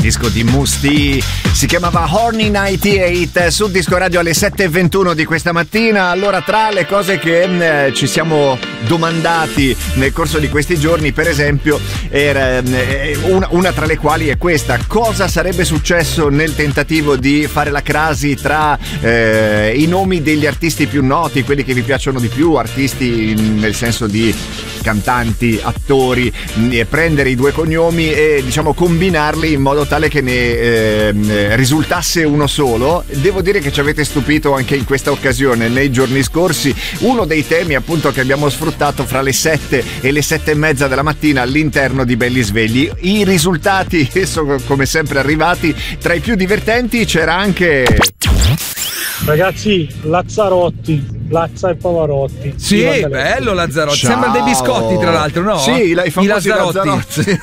disco di Musti, si chiamava Horny 98 su Disco Radio alle 7:21 di questa mattina. Allora, tra le cose che ci siamo domandati nel corso di questi giorni, per esempio, era una tra le quali è questa: cosa sarebbe successo nel tentativo di fare la crasi tra i nomi degli artisti più noti, quelli che vi piacciono di più, artisti nel senso di cantanti, attori, e prendere i due cognomi e diciamo combinarli in modo tale che ne risultasse uno solo. Devo dire che ci avete stupito anche in questa occasione. Nei giorni scorsi uno dei temi appunto che abbiamo sfruttato fra le 7 e le 7:30 della mattina all'interno di Belli Svegli. I risultati sono come sempre arrivati. Tra i più divertenti c'era anche... Ragazzi, Lazzarotti, Lazza e Pavarotti. Sì, bello Lazzarotti. Ciao. Sembra dei biscotti, tra l'altro, no? Sì, i famosi Lazzarotti.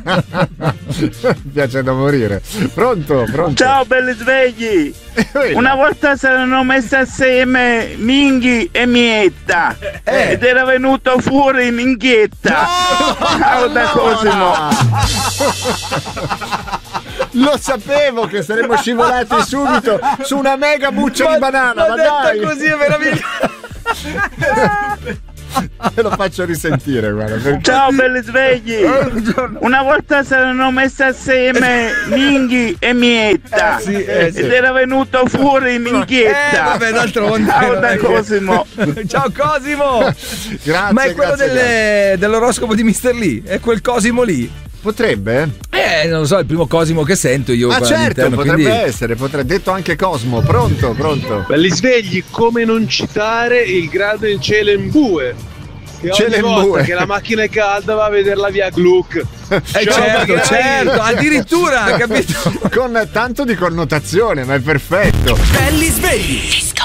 Mi piace da morire. Pronto? Ciao belli svegli. Una volta si erano messi assieme Minghi e Mietta ed era venuto fuori Minghietta. Ciao da Cosimo. Lo sapevo che saremmo scivolati subito su una mega buccia di banana, ma dai! Così è meraviglioso. Te lo faccio risentire, guarda. Perché... Ciao belli svegli. Una volta si erano messi assieme Minghi e Mietta ed era venuto fuori Minghietta. Vabbè, d'altronde. Ciao da Cosimo. Ciao Cosimo. Grazie. Ma è quello grazie. dell'oroscopo di Mr. Lee? È quel Cosimo lì? Potrebbe? Non lo so, è il primo Cosimo che sento io. Ma certo, potrebbe quindi... essere, detto anche Cosmo. Pronto? Belli svegli, come non citare il grande Celembue, che ogni volta che la macchina è calda va a vederla via Gluck. Certo, addirittura, capito? Con tanto di connotazione, ma è perfetto. Belli svegli.